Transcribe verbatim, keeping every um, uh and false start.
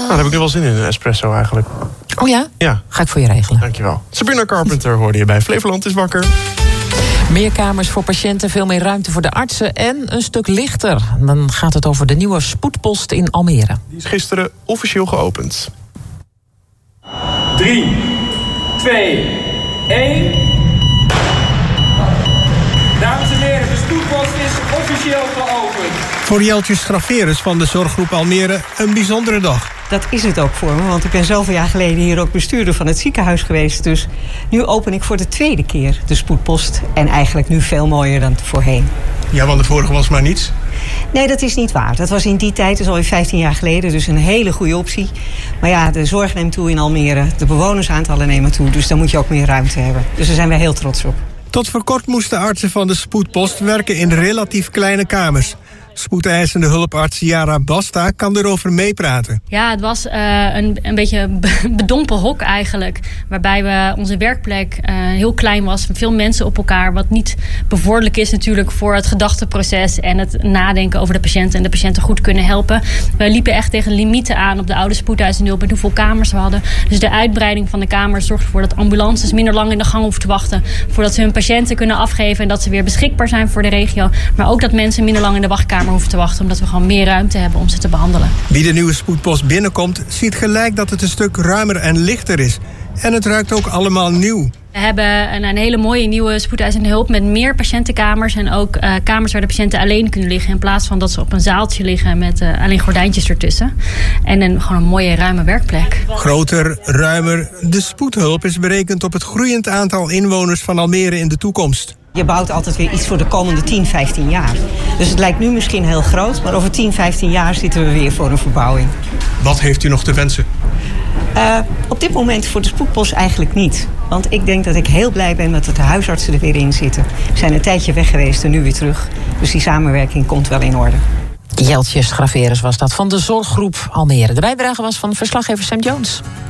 daar heb ik nu wel zin in, een espresso eigenlijk. Oh ja? Ja. Ga ik voor je regelen. Dankjewel. Sabrina Carpenter hoorde je bij Flevoland is wakker. Meer kamers voor patiënten, veel meer ruimte voor de artsen en een stuk lichter. Dan gaat het over de nieuwe spoedpost in Almere. Die is gisteren officieel geopend. drie, twee, één. Dames en heren, de spoedpost is officieel geopend. Voor Jeltje Straverus van de Zorggroep Almere een bijzondere dag. Dat is het ook voor me, want ik ben zoveel jaar geleden hier ook bestuurder van het ziekenhuis geweest. Dus nu open ik voor de tweede keer de spoedpost. En eigenlijk nu veel mooier dan voorheen. Ja, want de vorige was maar niets. Nee, dat is niet waar. Dat was in die tijd, dat is alweer vijftien jaar geleden, dus een hele goede optie. Maar ja, de zorg neemt toe in Almere, de bewonersaantallen nemen toe. Dus dan moet je ook meer ruimte hebben. Dus daar zijn wij heel trots op. Tot voor kort moesten artsen van de spoedpost werken in relatief kleine kamers. Spoedeisende hulparts Jara Basta kan erover meepraten. Ja, het was uh, een, een beetje een bedompen hok eigenlijk. Waarbij we, onze werkplek uh, heel klein was. Veel mensen op elkaar. Wat niet bevorderlijk is natuurlijk voor het gedachteproces. En het nadenken over de patiënt en de patiënten goed kunnen helpen. We liepen echt tegen limieten aan op de oude spoedeisende hulp. Met hoeveel kamers we hadden. Dus de uitbreiding van de kamers zorgt ervoor dat ambulances minder lang in de gang hoeven te wachten. Voordat ze hun patiënten kunnen afgeven. En dat ze weer beschikbaar zijn voor de regio. Maar ook dat mensen minder lang in de wachtkamer hoeven te wachten, omdat we gewoon meer ruimte hebben om ze te behandelen. Wie de nieuwe spoedpost binnenkomt, ziet gelijk dat het een stuk ruimer en lichter is. En het ruikt ook allemaal nieuw. We hebben een, een hele mooie nieuwe spoedeisende hulp met meer patiëntenkamers en ook uh, kamers waar de patiënten alleen kunnen liggen in plaats van dat ze op een zaaltje liggen met uh, alleen gordijntjes ertussen. En een, gewoon een mooie ruime werkplek. Groter, ruimer. De spoedhulp is berekend op het groeiend aantal inwoners van Almere in de toekomst. Je bouwt altijd weer iets voor de komende tien, vijftien jaar. Dus het lijkt nu misschien heel groot, maar over tien, vijftien jaar zitten we weer voor een verbouwing. Wat heeft u nog te wensen? Uh, op dit moment voor de spoedpost eigenlijk niet. Want ik denk dat ik heel blij ben dat de huisartsen er weer in zitten. We zijn een tijdje weg geweest en nu weer terug. Dus die samenwerking komt wel in orde. Jeltje Straverus was dat van de Zorggroep Almere. De bijdrage was van verslaggever Sam Jones.